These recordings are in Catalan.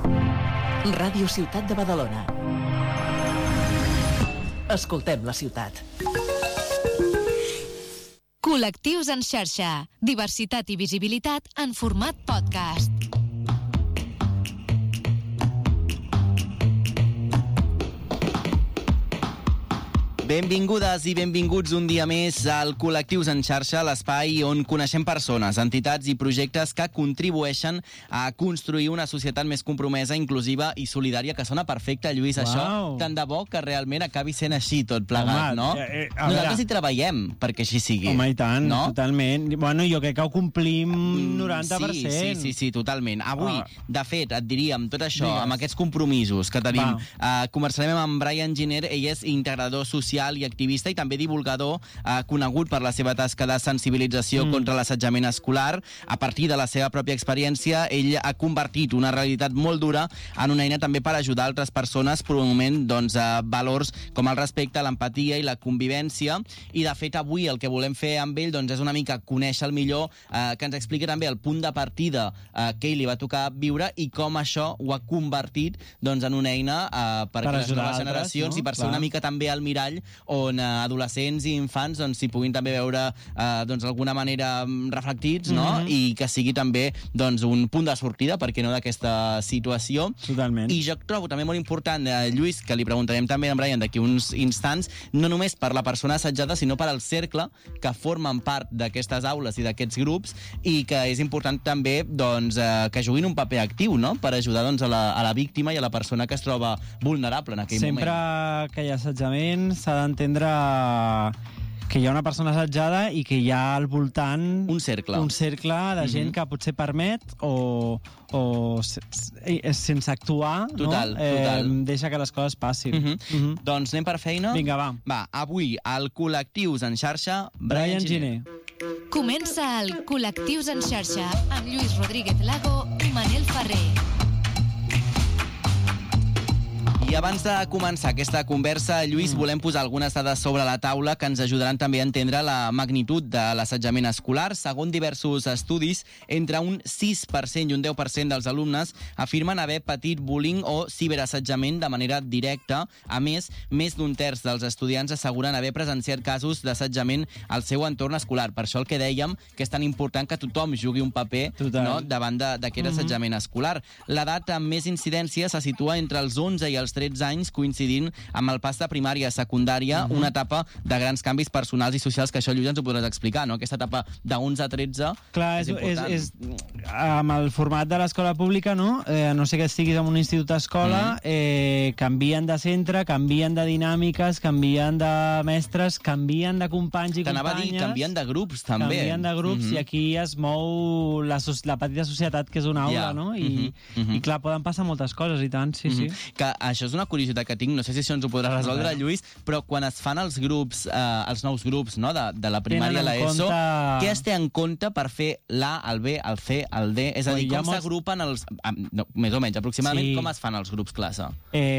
Ràdio Ciutat de Badalona. Escoltem la ciutat. Col·lectius en xarxa. Diversitat i visibilitat en format podcast. Benvingudes i benvinguts un dia més al Col·lectius en xarxa, l'espai on coneixem persones, entitats i projectes que contribueixen a construir una societat més compromesa, inclusiva i solidària, que sona perfecte, Lluís, això. Tant de bo que realment acabi sent així tot plegat, no? Nosaltres hi treballem perquè així sigui. Home, i tant, no? Totalment. Bueno, jo crec que ho complim 90%. Sí, totalment. Avui, de fet, et diríem tot això, amb aquests compromisos que tenim. Conversarem amb Brian Giner, ell és integrador social i activista i també divulgador conegut per la seva tasca de sensibilització contra l'assetjament escolar. A partir de la seva pròpia experiència, ell ha convertit una realitat molt dura en una eina també per ajudar altres persones promovent valors com el respecte, l'empatia i la convivència. I de fet avui el que volem fer amb ell és una mica conèixer el millor, que ens expliqui també el punt de partida que ell li va tocar viure i com això ho ha convertit en una eina per les noves generacions, no? I per ser una mica també el mirall on adolescents i infants s'hi puguin també veure d'alguna manera reflectits, no? I que sigui també un punt de sortida, per què no, d'aquesta situació. Totalment. I jo trobo també molt important, Lluís, que li preguntarem també a Brian d'aquí uns instants, no només per la persona assetjada, sinó per al cercle que formen part d'aquestes aules i d'aquests grups, i que és important també que juguin un paper actiu, no? Per ajudar a la víctima i a la persona que es troba vulnerable en aquell moment. Sempre que hi ha assetjament s'ha d'entendre que hi ha una persona assetjada i que hi ha al voltant un cercle de gent que potser permet o sense actuar, total. Deixa que les coses passin. Doncs anem per feina? Vinga, va. Avui al Col·lectius en xarxa, Brian Giner. Comença el Col·lectius en xarxa amb Lluís Rodríguez Lago i Manel Ferrer. I abans de començar aquesta conversa, Lluís, volem posar algunes dades sobre la taula que ens ajudaran també a entendre la magnitud de l'assetjament escolar. Segons diversos estudis, entre un 6% i un 10% dels alumnes afirmen haver patit bullying o ciberassetjament de manera directa. A més d'un terç dels estudiants asseguren haver presenciat casos d'assetjament al seu entorn escolar. Per això el que dèiem, que és tan important que tothom jugui un paper, no, davant d'aquest assetjament escolar. L'edat amb més incidència se situa entre els 11 i els 13 anys, coincidint amb el pas de primària a secundària, una etapa de grans canvis personals i socials, que això, Lluís, ens ho podràs explicar, no? Aquesta etapa de 11 a 13 és important. Amb el format de l'escola pública, no? No sé que estiguis en un institut d'escola, canvien de centre, canvien de dinàmiques, canvien de mestres, canvien de companys i companyes. T'anava a dir, canvien de grups, també. Canvien de grups, i aquí es mou la petita societat que és una aula, no? I clar, poden passar moltes coses, i tant, sí. Que això és una curiositat que tinc, no sé si això ens ho podrà resoldre, Lluís, però quan es fan els grups, els nous grups, no?, de la primària a l'ESO, què es té en compte per fer l'A, el B, el C, el D? És a dir, com s'agrupen els... més o menys, aproximadament, com es fan els grups classe?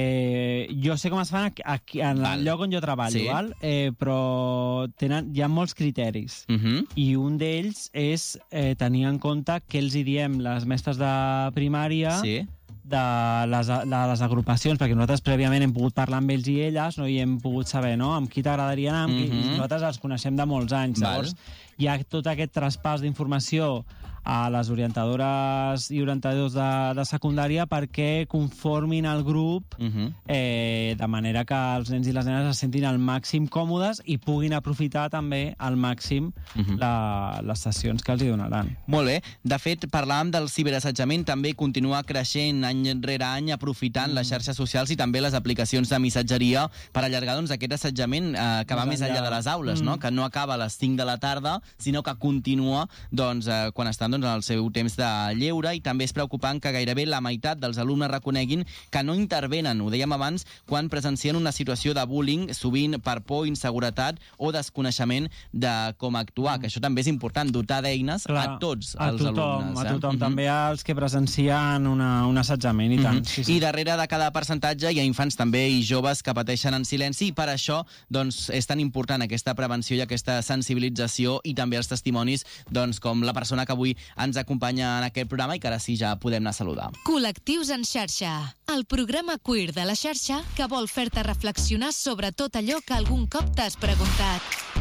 Jo sé com es fan aquí, en el lloc on jo treballo, però hi ha molts criteris, i un d'ells és tenir en compte què els hi diem les mestres de primària de les agrupacions, perquè nosaltres prèviament hem pogut parlar amb ells i elles, no? I hem pogut saber, no?, amb qui t'agradaria anar, nosaltres els coneixem de molts anys. Llavors, hi ha tot aquest traspàs d'informació a les orientadores i orientadors de secundària perquè conformin el grup de manera que els nens i les nenes es sentin al màxim còmodes i puguin aprofitar també al màxim les sessions que els hi donaran. Molt bé. De fet, parlàvem del ciberassetjament, també continua creixent any rere any, aprofitant les xarxes socials i també les aplicacions de missatgeria per allargar aquest assetjament que va més enllà de les aules, no? Que no acaba a les 5 de la tarda, sinó que continua quan estan en el seu temps de lleure. I també és preocupant que gairebé la meitat dels alumnes reconeguin que no intervenen, ho dèiem abans, quan presencien una situació de bullying, sovint per por, inseguretat o desconeixement de com actuar, que això també és important, dotar d'eines a tots els alumnes. A tothom, també als que presencien un assetjament, i tant. I darrere de cada percentatge hi ha infants també i joves que pateixen en silenci, i per això és tan important aquesta prevenció i aquesta sensibilització, i també els testimonis com la persona que avui ens acompanya en aquest programa i que ara sí ja podem anar a saludar. Col·lectius en xarxa, el programa queer de la xarxa que vol fer-te reflexionar sobre tot allò que algun cop t'has preguntat.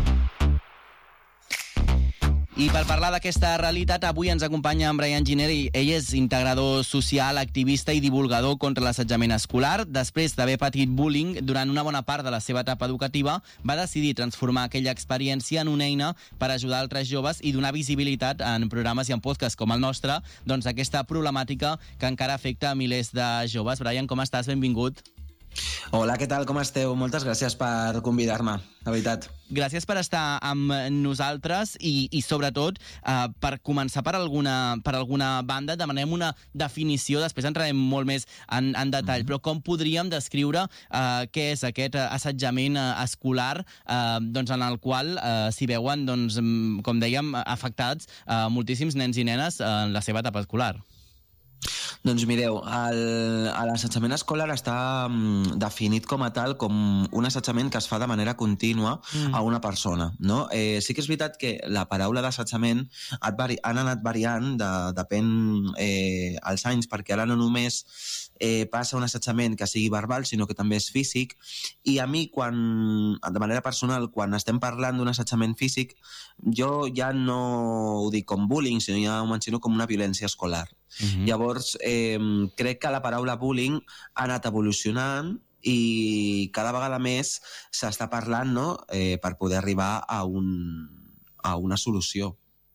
I per parlar d'aquesta realitat, avui ens acompanya en Brian Giner. Ell és integrador social, activista i divulgador contra l'assetjament escolar. Després d'haver patit bullying durant una bona part de la seva etapa educativa, va decidir transformar aquella experiència en una eina per ajudar altres joves i donar visibilitat en programes i en podcasts com el nostre, aquesta problemàtica que encara afecta a milers de joves. Brian, com estàs? Benvingut. Hola, què tal? Com esteu? Moltes gràcies per convidar-me, de veritat. Gràcies per estar amb nosaltres i sobretot, per començar per alguna banda, demanem una definició, després entrarem molt més en detall, però com podríem descriure què és aquest assetjament escolar en el qual s'hi veuen, com dèiem, afectats moltíssims nens i nenes en la seva etapa escolar? Doncs mireu, l'assetjament escolar està definit com a tal, com un assetjament que es fa de manera contínua a una persona, no? Sí que és veritat que la paraula d'assetjament han anat variant, depèn els anys, perquè ara no només passa un assetjament que sigui verbal, sinó que també és físic, i a mi, de manera personal, quan estem parlant d'un assetjament físic, jo ja no ho dic com bullying, sinó ja ho menciono com una violència escolar. Llavors, crec que la paraula bullying ha anat evolucionant i cada vegada més s'està parlant, no?, per poder arribar a una solució.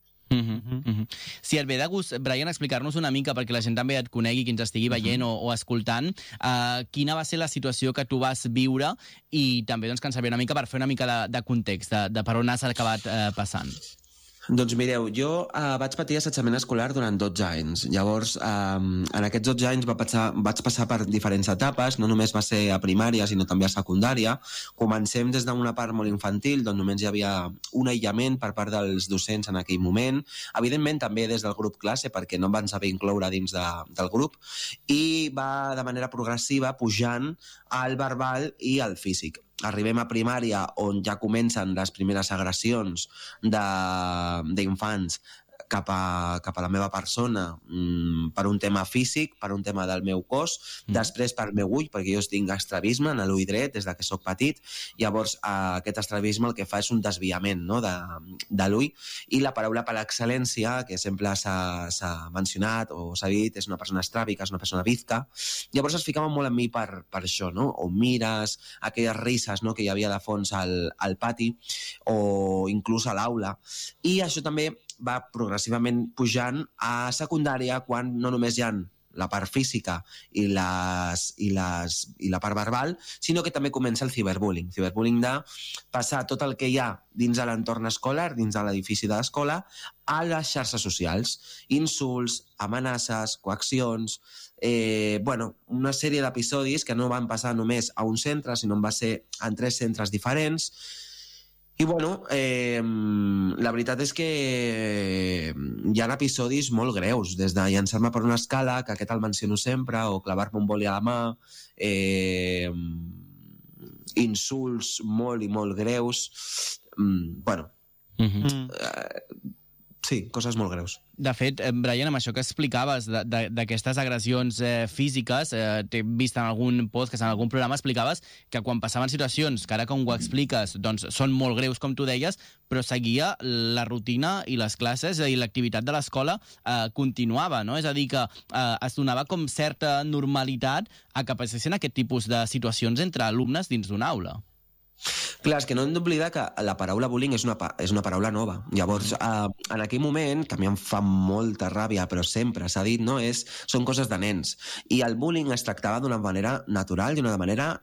Si et ve de gust, Brian, explicar-nos una mica, perquè la gent també et conegui, qui ens estigui veient o escoltant, quina va ser la situació que tu vas viure i també que ens servir una mica per fer una mica de context, de per on has acabat passant. Doncs mireu, jo vaig patir assetjament escolar durant 12 anys. Llavors, en aquests 12 anys vaig passar per diferents etapes, no només va ser a primària, sinó també a secundària. Comencem des d'una part molt infantil, on només hi havia un aïllament per part dels docents en aquell moment. Evidentment, també des del grup classe, perquè no em van saber incloure dins del grup, i va de manera progressiva pujant al verbal i al físic. Arribem a primària, on ja comencen les primeres agressions d'infants cap a la meva persona, per un tema físic, per un tema del meu cos, després per meu ull, perquè jo tinc estrabisme en l'ull dret des que soc petit. Llavors aquest estrabisme el que fa és un desviament, no?, de l'ull, i la paraula per excel·lència, que sempre s'ha mencionat o s'ha dit, és una persona estràbica, és una persona bizca. Llavors es ficaven molt en mi per això, no?, o mires, aquelles risses, no?, que hi havia de fons al pati o inclús a l'aula. I això també va progressivament pujant a secundària, quan no només hi ha la part física i la part verbal, sinó que també comença el ciberbullying. Ciberbullying de passar tot el que hi ha dins de l'entorn escolar, dins de l'edifici de l'escola, a les xarxes socials. Insults, amenaces, coaccions, una sèrie d'episodis que no van passar només a un centre, sinó que va ser en 3 centres diferents. I la veritat és que hi ha episodis molt greus, des de llançar-me per una escala, que aquest el menciono sempre, o clavar-me un boli a la mà, insults molt i molt greus, sí, coses molt greus. De fet, Brian, amb això que explicaves d'aquestes agressions físiques, t'he vist en algun podcast, en algun programa, explicaves que quan passaven situacions, que ara com ho expliques, doncs són molt greus, com tu deies, però seguia la rutina i les classes i l'activitat de l'escola continuava, no? És a dir, que es donava com certa normalitat a que passessin aquest tipus de situacions entre alumnes dins d'una aula. Clar, és que no hem d'oblidar que la paraula bullying és una paraula nova. Llavors, en aquell moment, que a mi em fa molta ràbia, però sempre s'ha dit, no, són coses de nens. I el bullying es tractava d'una manera natural i d'una manera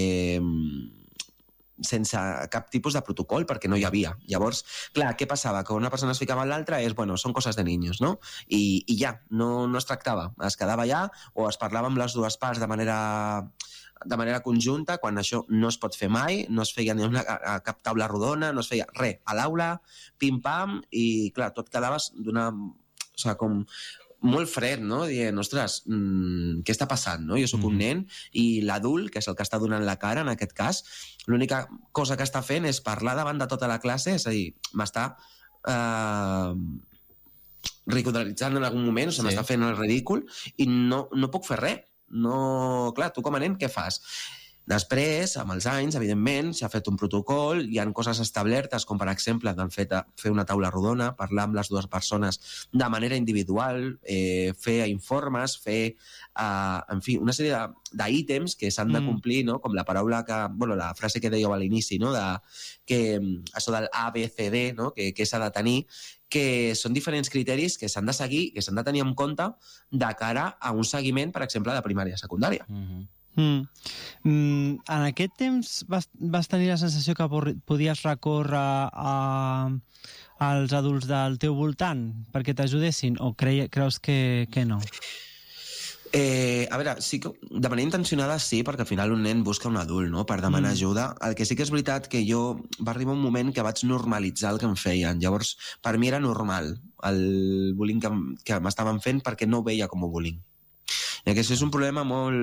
sense cap tipus de protocol, perquè no hi havia. Llavors, clar, què passava? Que una persona es ficava en l'altra són coses de niños, no? I ja, no es tractava. Es quedava allà, o es parlava amb les dues parts de manera conjunta, quan això no es pot fer mai, no es feia ni a cap taula rodona, no es feia res a l'aula, pim-pam, i clar, tot quedaves com molt fred, no? Dient, ostres, què està passant, no? Jo sóc un nen i l'adult, que és el que està donant la cara en aquest cas, l'única cosa que està fent és parlar davant de tota la classe, és a dir, m'està ridiculitzant en algun moment, o se m'està fent el ridícul, i no puc fer res. No, clar, tu com a nen què fas? Després, amb els anys, evidentment, s'ha fet un protocol, hi ha coses establertes, com per exemple el fet de fer una taula rodona, parlar amb les dues persones de manera individual, fer informes, fer, en fi, una sèrie d'ítems que s'han de complir, no? Com la paraula la frase que dèieu a l'inici, no? Això del ABCD, no? Que s'ha de tenir, que són diferents criteris que s'han de seguir, que s'han de tenir en compte de cara a un seguiment, per exemple, de primària i secundària. En aquest temps vas tenir la sensació que podies recórrer als adults del teu voltant perquè t'ajudessin o creus que no? A veure, sí que de manera intencionada sí, perquè al final un nen busca un adult, no?, per demanar ajuda. El que sí que és veritat que va arribar un moment que vaig normalitzar el que em feien. Llavors, per mi era normal el bullying que m'estaven fent perquè no ho veia com a bullying. I aquest és un problema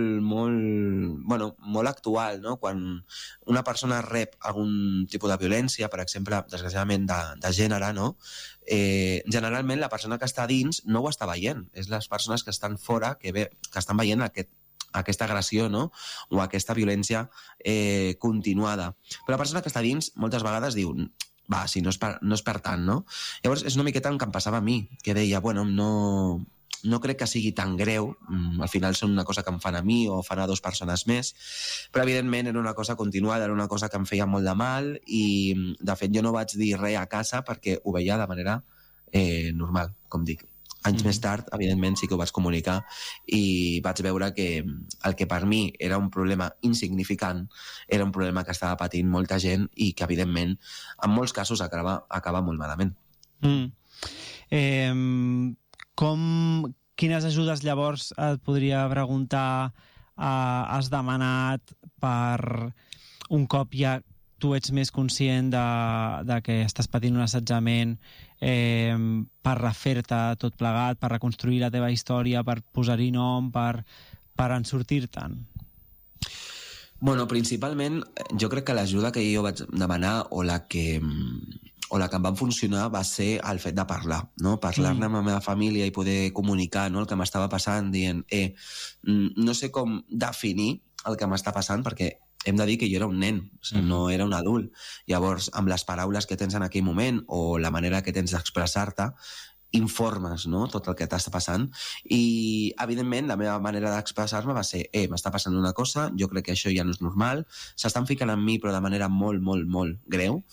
molt actual, no? Quan una persona rep algun tipus de violència, per exemple, desgraciadament de gènere, no? Generalment la persona que està dins no ho està veient. És les persones que estan fora que estan veient aquesta agressió, no? O aquesta violència continuada. Però la persona que està dins moltes vegades diu si no és per tant, no? Llavors és una miqueta el que em passava a mi, que deia, no crec que sigui tan greu, al final són una cosa que em fan a mi o fan a 2 persones més, però evidentment era una cosa continuada, era una cosa que em feia molt de mal i de fet jo no vaig dir res a casa perquè ho veia de manera normal, com dic. Anys més tard, evidentment, sí que ho vaig comunicar i vaig veure que el que per mi era un problema insignificant era un problema que estava patint molta gent i que, evidentment, en molts casos acaba molt malament. Quines ajudes llavors et podria preguntar has demanat per un cop ja tu ets més conscient de que estàs patint un assetjament, per refer-te tot plegat, per reconstruir la teva història, per posar-hi nom, per en sortir-te'n? Bueno, principalment jo crec que l'ajuda que jo vaig demanar o la que em va funcionar va ser el fet de parlar, no? Parlar-ne amb la meva família i poder comunicar, no?, el que m'estava passant, dient, no sé com definir el que m'està passant perquè hem de dir que jo era un nen, no era un adult. Llavors, amb les paraules que tens en aquell moment o la manera que tens d'expressar-te, informes, no?, tot el que t'està passant. I, evidentment, la meva manera d'expressar-me va ser m'està passant una cosa, jo crec que això ja no és normal, s'estan ficant en mi però de manera molt, molt, molt greu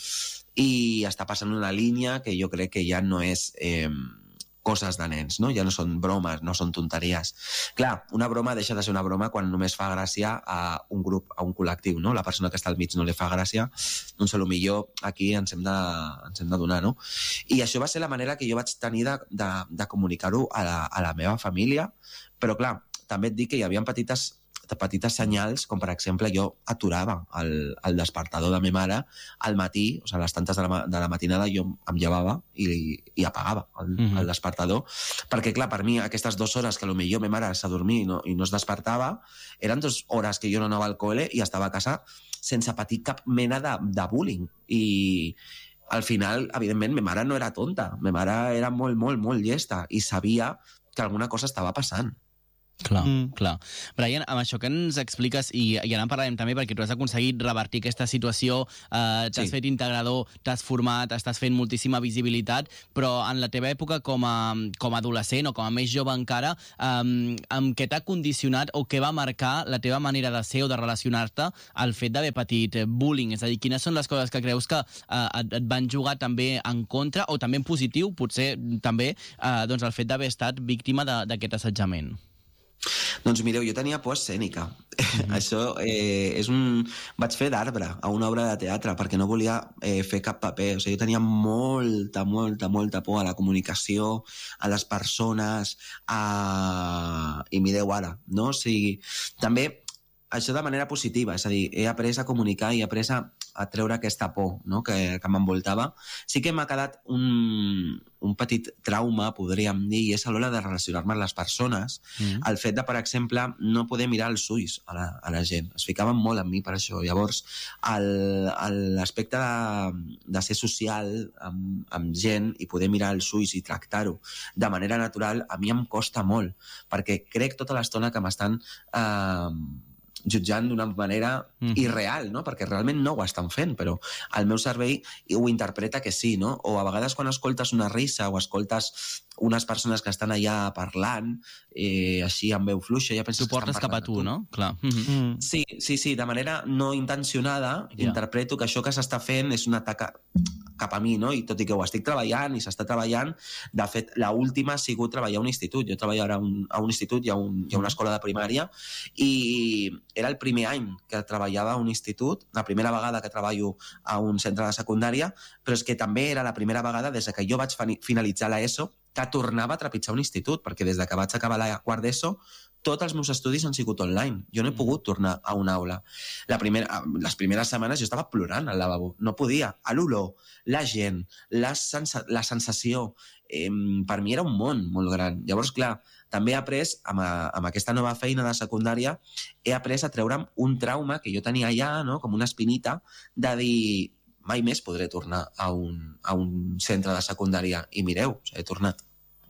i està passant una línia que jo crec que ja no és coses de nens, no? Ja no són bromes, no són tonteries. Clar, una broma deixa de ser una broma quan només fa gràcia a un grup, a un col·lectiu, no? La persona que està al mig no li fa gràcia, doncs potser aquí ens hem de donar, no? I això va ser la manera que jo vaig tenir de comunicar-ho a la meva família, però clar, també et dic que hi havia petites senyals, com per exemple jo aturava el despertador de ma mare al matí, o sigui, a les tantes de la matinada jo em llevava i apagava el despertador, perquè clar, per mi aquestes 2 hores que potser ma mare s'adormia i no es despertava, eren 2 hores que jo no anava al col·le i estava a casa sense patir cap mena de bullying. I al final, evidentment, ma mare no era tonta, ma mare era molt, molt, molt llesta i sabia que alguna cosa estava passant. Clar. Brian, amb això que ens expliques, i ara en parlarem també perquè tu has aconseguit revertir aquesta situació, t'has fet integrador, t'has format, estàs fent moltíssima visibilitat, però en la teva època com a adolescent o com a més jove encara, amb què t'ha condicionat o què va marcar la teva manera de ser o de relacionar-te al fet d'haver patit bullying? És a dir, quines són les coses que creus que et van jugar també en contra o també en positiu, potser també, doncs el fet d'haver estat víctima d'aquest assetjament? Doncs mireu, jo tenia por escènica. Això vaig fer d'arbre a una obra de teatre perquè no volia fer cap paper. O sigui, jo tenia molta por a la comunicació, a les persones, i mireu ara, no? O sigui, també això de manera positiva, és a dir, he après a comunicar i he après a treure aquesta por, no? que m'envoltava. Sí que m'ha quedat un petit trauma, podríem dir, i és a l'hora de relacionar-me amb les persones. El fet de, per exemple, no poder mirar els ulls a la gent. Es ficaven molt en mi per això. Llavors, l'aspecte de ser social amb gent i poder mirar els ulls i tractar-ho de manera natural, a mi em costa molt, perquè crec tota l'estona que m'estan jutjant d'una manera irreal, no? Perquè realment no ho estan fent, però el meu cervell ho interpreta que sí, no? O a vegades quan escoltes una risa o escoltes unes persones que estan allà parlant, així amb veu fluixa, ja penses que estan parlant. Tu portes cap a tu, no? Clar. Sí, de manera no intencionada, interpreto que això que s'està fent és un atac cap a mi, no? I tot i que ho estic treballant i s'està treballant, de fet, l'última ha sigut treballar a un institut. Jo treballo ara a un institut i a una escola de primària, i era el primer any que treballava a un institut, la primera vegada que treballo a un centre de secundària, però és que també era la primera vegada des que jo vaig finalitzar l'ESO que tornava a trepitjar un institut, perquè des que vaig acabar la quart d'ESO tots els meus estudis han sigut online. Jo no he pogut tornar a una aula. Les primeres setmanes jo estava plorant al lavabo. No podia. L'olor, la gent, la sensació, per mi era un món molt gran. Llavors, clar, també he après, amb aquesta nova feina de secundària, he après a treure'm un trauma que jo tenia allà, no? Com una espinita, de dir mai més podré tornar a un centre de secundària. I mireu, he tornat.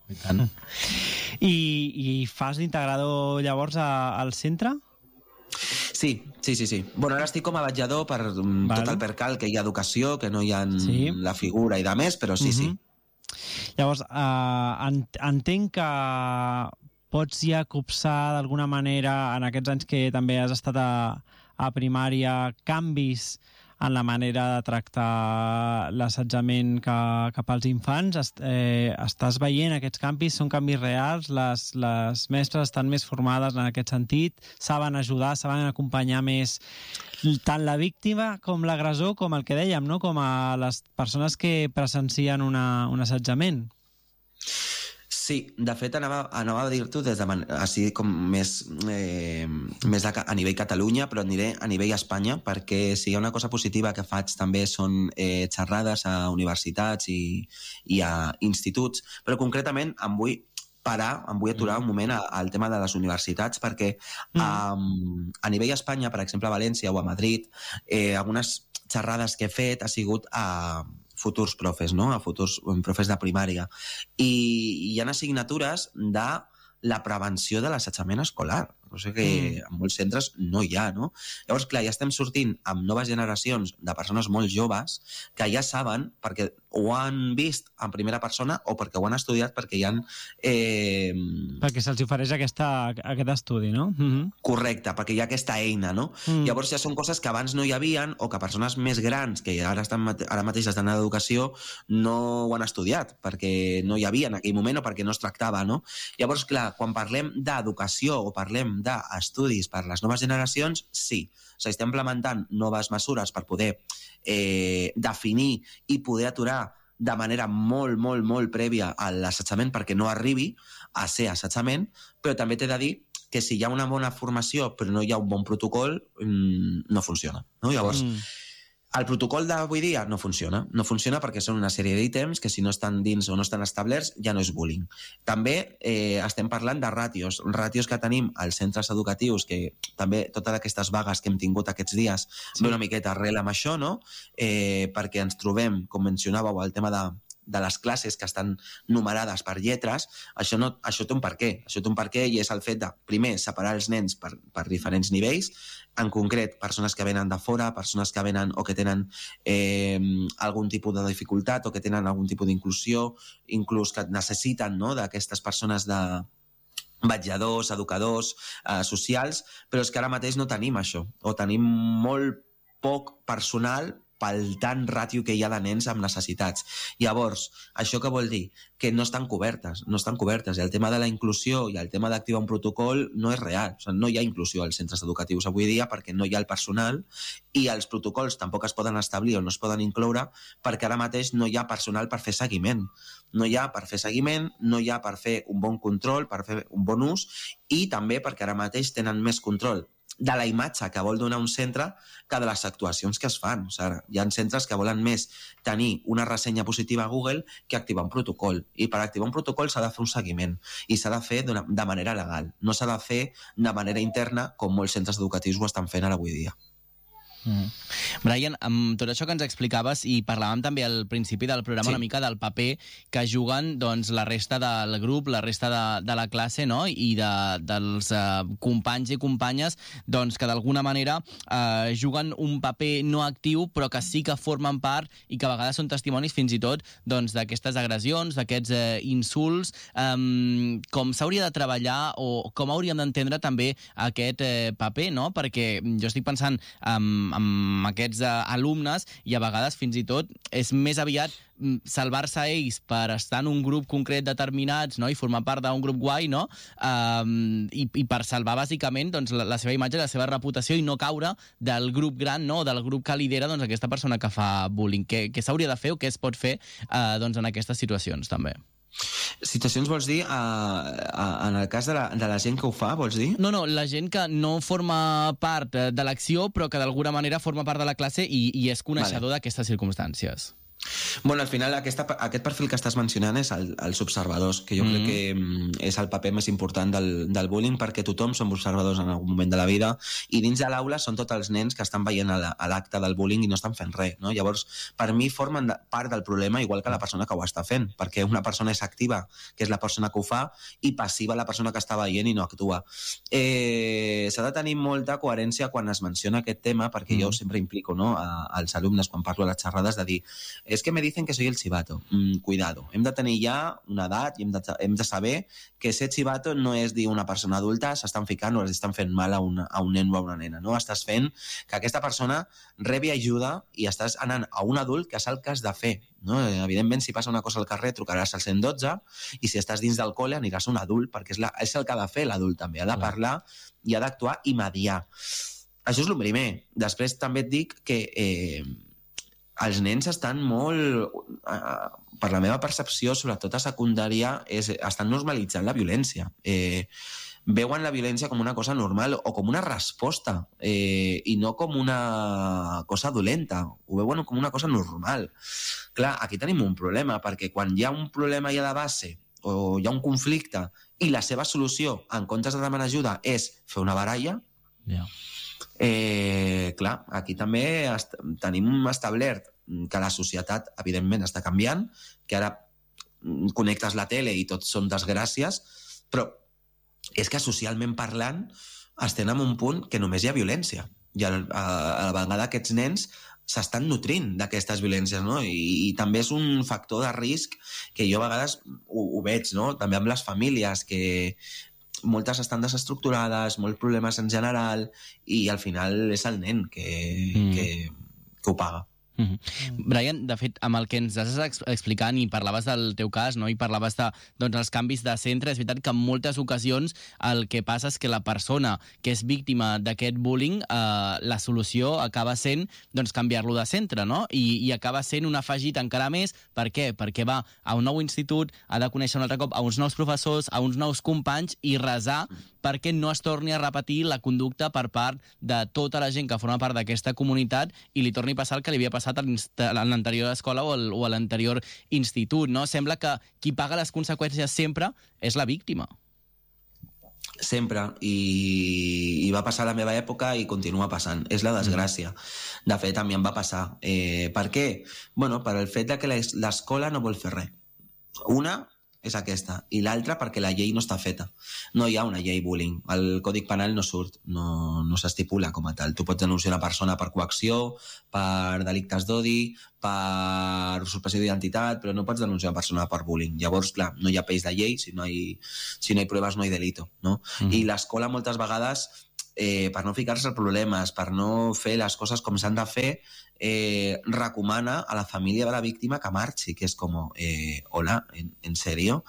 I fas d'integrador llavors al centre? Sí. Bueno, ara estic com a vetllador per tot el percal que hi ha educació, que no hi ha la figura i de més, però sí. Llavors, entenc que pots ja copsar d'alguna manera, en aquests anys que també has estat a primària, canvis en la manera de tractar l'assetjament cap als infants. Estàs veient aquests canvis? Són canvis reals? Les mestres estan més formades en aquest sentit? Saben ajudar, saben acompanyar més tant la víctima com l'agressor, com el que dèiem, no? Com a les persones que presencien un assetjament? Sí, de fet anava a dir-t'ho així com més a nivell Catalunya, però aniré a nivell Espanya, perquè si hi ha una cosa positiva que faig també són xerrades a universitats i a instituts, però concretament em vull aturar un moment al tema de les universitats, perquè a nivell Espanya, per exemple a València o a Madrid, algunes xerrades que he fet ha sigut a futurs profes, no? A futurs profes de primària. I hi ha assignatures de la prevenció de l'assetjament escolar, cosa que en molts centres no hi ha, no? Llavors, clar, ja estem sortint amb noves generacions de persones molt joves que ja saben, perquè ho han vist en primera persona o perquè ho han estudiat, perquè hi ha... Perquè se'ls ofereix aquest estudi, no? Correcte, perquè hi ha aquesta eina, no? Llavors ja són coses que abans no hi havien o que persones més grans, que ara mateix estan a l'educació, no ho han estudiat, perquè no hi havia en aquell moment o perquè no es tractava, no? Llavors, clar, quan parlem d'educació o parlem d'estudis per a les noves generacions, sí. S'està implementant noves mesures per poder definir i poder aturar de manera molt, molt, molt prèvia a l'assetjament perquè no arribi a ser assetjament, però també t'he de dir que si hi ha una bona formació però no hi ha un bon protocol, no funciona, no? Llavors, el protocol d'avui dia no funciona. No funciona perquè són una sèrie d'ítems que si no estan dins o no estan establerts ja no és bullying. També estem parlant de ràtios que tenim als centres educatius, que també totes aquestes vagues que hem tingut aquests dies ve una miqueta arrel amb això, no? Perquè ens trobem, com mencionàveu, el tema de les classes que estan numerades per lletres. Això té un perquè. Això té un perquè i és el fet de, primer, separar els nens per diferents nivells, en concret, persones que venen de fora, persones que venen o que tenen algun tipus de dificultat o que tenen algun tipus d'inclusió, inclús que necessiten, no?, d'aquestes persones de vetlladors, educadors, socials, però és que ara mateix no tenim això, o tenim molt poc personal pel tant ràtio que hi ha de nens amb necessitats. Llavors, això què vol dir? Que no estan cobertes. I el tema de la inclusió i el tema d'activar un protocol no és real. O sigui, no hi ha inclusió als centres educatius avui dia perquè no hi ha el personal i els protocols tampoc es poden establir o no es poden incloure perquè ara mateix no hi ha personal per fer seguiment. No hi ha per fer seguiment, no hi ha per fer un bon control, per fer un bon ús i també perquè ara mateix tenen més control de la imatge que vol donar un centre que de les actuacions que es fan. O sigui, hi ha centres que volen més tenir una ressenya positiva a Google que activar un protocol. I per activar un protocol s'ha de fer un seguiment i s'ha de fer de manera legal. No s'ha de fer de manera interna com molts centres educatius ho estan fent ara avui dia. Brian, amb tot això que ens explicaves, i parlàvem també al principi del programa una mica del paper que juguen doncs, la resta del grup, la resta de la classe, no? I dels companys i companyes doncs, que d'alguna manera juguen un paper no actiu però que sí que formen part i que a vegades són testimonis fins i tot d'aquestes agressions, d'aquests insults. Com s'hauria de treballar o com hauríem d'entendre també aquest paper, no? Perquè jo estic pensant amb aquests alumnes i a vegades fins i tot és més aviat salvar-se ells per estar en un grup concret determinats, no? I formar part d'un grup guai, no? I per salvar bàsicament doncs, la seva imatge, la seva reputació i no caure del grup gran, no? Del grup que lidera doncs, aquesta persona que fa bullying. Què s'hauria de fer o què es pot fer doncs, en aquestes situacions també? Situacions vols dir en el cas de la gent que ho fa, vols dir? No, la gent que no forma part de l'acció però que d'alguna manera forma part de la classe i és coneixedor d'aquestes circumstàncies. Bueno, al final aquest perfil que estàs mencionant és els observadors, que jo crec que és el paper més important del bullying, perquè tothom som observadors en algun moment de la vida i dins de l'aula són tots els nens que estan veient l'acte del bullying i no estan fent res, no? Llavors, per mi formen part del problema igual que la persona que ho està fent, perquè una persona és activa, que és la persona que ho fa, i passiva la persona que està veient i no actua. S'ha de tenir molta coherència quan es menciona aquest tema, perquè jo sempre implico, no, als alumnes quan parlo a les xerrades de dir es que me dicen que soy el chivato. Cuidado. Hem de tenir ja una edat i hem de saber que ser chivato no és dir una persona adulta s'estan ficant o estan fent mal a un nen o a una nena. No? Estàs fent que aquesta persona rebi ajuda i estàs anant a un adult que és el que has de fer. No? Evidentment, si passa una cosa al carrer, trucaràs al 112 i si estàs dins del col·le aniràs a un adult perquè és el que ha de fer l'adult també. Ha de parlar i ha d'actuar i mediar. Això és el primer. Després també et dic que els nens estan molt, per la meva percepció, sobretot a secundària, estan normalitzant la violència. Veuen la violència com una cosa normal o com una resposta i no com una cosa dolenta. Ho veuen com una cosa normal. Clar, aquí tenim un problema, perquè quan hi ha un problema ja de base o hi ha un conflicte i la seva solució, en comptes de demanar ajuda, és fer una baralla, clar, aquí també tenim establert que la societat evidentment està canviant, que ara connectes la tele i tot són desgràcies, però és que socialment parlant estem en un punt que només hi ha violència i a la vegada aquests nens s'estan nutrint d'aquestes violències, no? I també és un factor de risc que jo a vegades ho veig, no? També amb les famílies, que moltes estan desestructurades, molts problemes en general, i al final és el nen que ho paga. Brian, de fet, amb el que ens estàs explicant i parlaves del teu cas, no? I parlaves dels canvis de centre, és veritat que en moltes ocasions el que passa és que la persona que és víctima d'aquest bullying, la solució acaba sent canviar-lo de centre, no? I acaba sent un afegit encara més. Per què? Perquè va a un nou institut, ha de conèixer un altre cop a uns nous professors, a uns nous companys i resar perquè no es torni a repetir la conducta per part de tota la gent que forma part d'aquesta comunitat i li torni a passar el que li havia passat a l'anterior escola o a l'anterior institut, no? Sembla que qui paga les conseqüències sempre és la víctima. Sempre, i va passar a la meva època i continua passant. És la desgràcia. De fet, a mi em va passar. Per què? Bueno, per el fet que l'escola no vol fer res. Una és aquesta, i l'altra perquè la llei no està feta. No hi ha una llei bullying. El Còdic Penal no surt, no s'estipula com a tal. Tu pots denunciar una persona per coacció, per delictes d'odi, per usurpació d'identitat, però no pots denunciar una persona per bullying. Llavors, clar, no hi ha peix de llei, si no hi proves no hi delito, no? I l'escola moltes vegades, per no ficar-se en problemes, per no fer les coses com s'han de fer, recomana a la família de la víctima que marxi, que és com, hola, ¿en serio?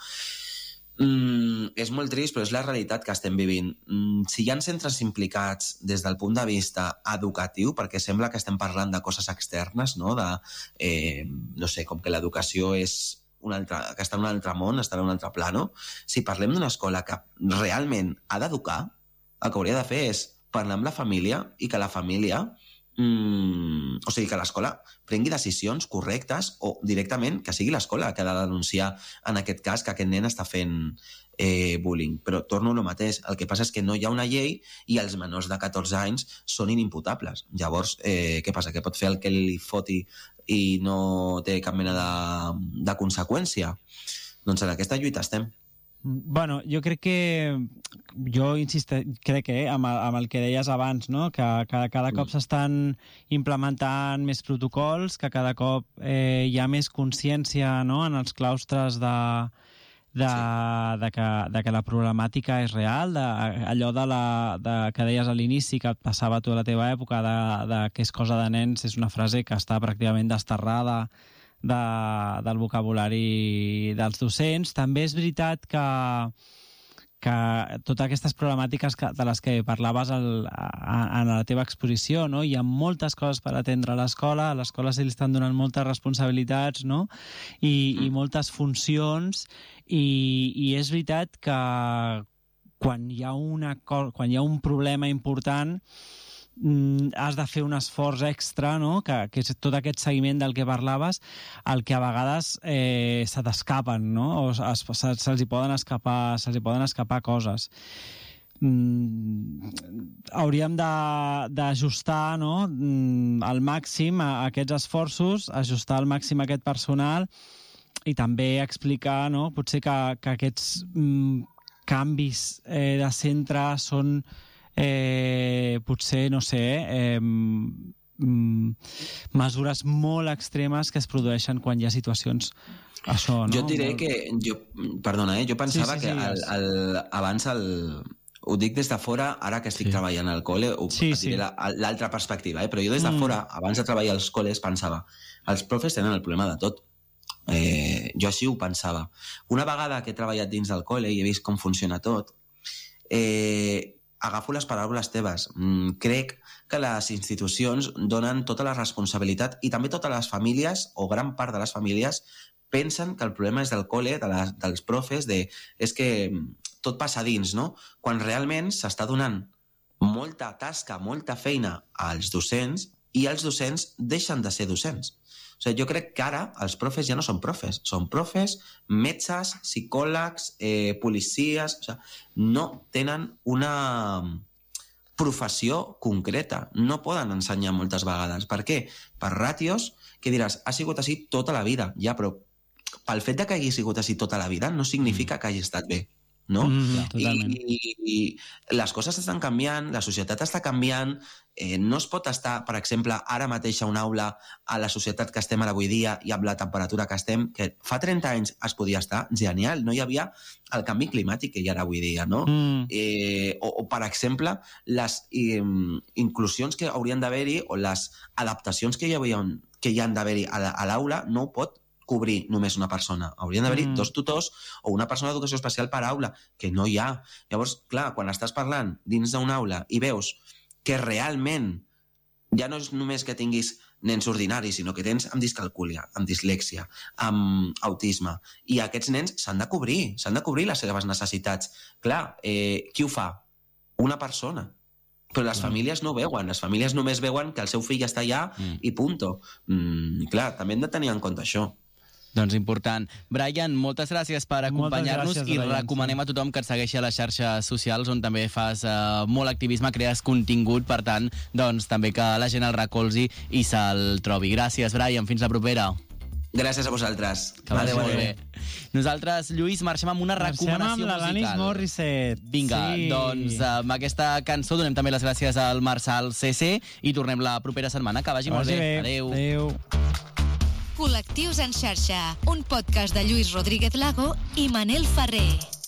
És molt trist, però és la realitat que estem vivint. Si hi ha centres implicats des del punt de vista educatiu, perquè sembla que estem parlant de coses externes, no? No sé, com que l'educació és que està en un altre món, està en un altre plano. Si parlem d'una escola que realment ha d'educar, el que hauria de fer és parlar amb la família i que la família, o sigui, que l'escola prengui decisions correctes o directament que sigui l'escola que ha de denunciar en aquest cas que aquest nen està fent bullying. Però torno al mateix, el que passa és que no hi ha una llei i els menors de 14 anys són inimputables. Llavors, què passa? Que pot fer el que li foti i no té cap mena de conseqüència? Doncs en aquesta lluita estem. Bueno, jo crec que... Jo crec que amb el que deies abans, no? Que cada cop s'estan implementant més protocols, que cada cop hi ha més consciència, no? En els claustres de que la problemàtica és real, allò que deies a l'inici, que et passava a tu a la teva època, que és cosa de nens, és una frase que està pràcticament desterrada del vocabulari dels docents. També és veritat que totes aquestes problemàtiques de les que parlaves en la teva exposició, no? Hi ha moltes coses per atendre a l'escola se li estan donant moltes responsabilitats, no? I moltes funcions, i és veritat que quan hi ha un problema important has de fer un esforç extra, no? Que és tot aquest seguiment del que parlaves, el que a vegades se t'escapen, no? O se'ls hi poden escapar coses. Hauríem d'ajustar, no? Al màxim aquests esforços, ajustar al màxim aquest personal i també explicar, no? Potser que aquests canvis de centre són potser, no sé, mesures molt extremes que es produeixen quan hi ha situacions això, no? Jo et diré que... Perdona, jo pensava que abans ho dic des de fora, ara que estic treballant al col·le, diré l'altra perspectiva, però jo des de fora, abans de treballar als col·les, pensava, els profes tenen el problema de tot. Jo així ho pensava. Una vegada que he treballat dins del col·le i he vist com funciona tot, agafo les paraules teves. Crec que les institucions donen tota la responsabilitat i també totes les famílies, o gran part de les famílies, pensen que el problema és del col·le, dels profes, és que tot passa dins, no? Quan realment s'està donant molta tasca, molta feina als docents i els docents deixen de ser docents. O sigui, jo crec que ara els profes ja no són profes, metges, psicòlegs, policies... O sigui, no tenen una professió concreta. No poden ensenyar moltes vegades. Per què? Per ràtios que diràs, ha sigut així tota la vida. Ja, però pel fet que hagi sigut així tota la vida no significa que hagi estat bé. No? I les coses estan canviant, la societat està canviant, no es pot estar, per exemple, ara mateix a una aula a la societat que estem ara avui dia i amb la temperatura que estem, que fa 30 anys es podia estar genial, no hi havia el canvi climàtic que hi ha ara avui dia, no? O, per exemple, les inclusions que haurien d'haver-hi o les adaptacions que hi han d'haver-hi a l'aula no ho pot cobrir només una persona. Haurien d'haver-hi 2 tutors o una persona d'educació especial per aula, que no hi ha. Llavors, clar, quan estàs parlant dins d'una aula i veus que realment ja no és només que tinguis nens ordinaris, sinó que tens amb discalcúlia, amb dislèxia, amb autisme, i aquests nens s'han de cobrir les seves necessitats. Clar, qui ho fa? Una persona. Però les famílies no ho veuen, les famílies només veuen que el seu fill està allà i punto. Clar, també hem de tenir en compte això. Doncs important. Brian, moltes gràcies per acompanyar-nos i recomanem a tothom que et segueixi a les xarxes socials on també fas molt activisme, crees contingut, per tant, doncs també que la gent el recolzi i se'l trobi. Gràcies, Brian. Fins la propera. Gràcies a vosaltres. Que vagi molt bé. Nosaltres, Lluís, marxem amb una recomanació musical. Marxem amb l'Alanis Morissette. Vinga, doncs amb aquesta cançó donem també les gràcies al Marçal CC i tornem la propera setmana. Que vagi molt bé. Adéu. Col·lectius en xarxa, un podcast de Lluís Rodríguez Lago i Manel Ferrer.